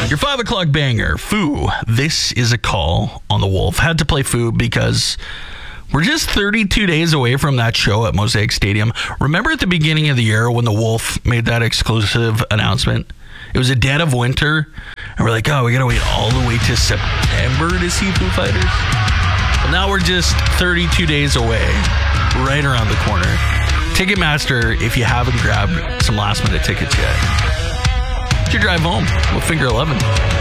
Your 5 o'clock banger, Foo. This is a call on the Wolf. Had to play Foo because we're just 32 days away from that show at Mosaic Stadium. Remember at the beginning of the year when the Wolf made that exclusive announcement? It was a dead of winter, and we're like, oh, we got to wait all the way to September to see Foo Fighters? Well, now we're just 32 days away, right around the corner. Ticketmaster, if you haven't grabbed some last-minute tickets yet, it's your drive home with Finger 11.